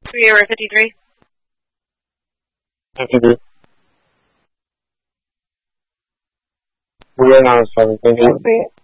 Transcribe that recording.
Sierra 53. 53. We are now 7. Thank you.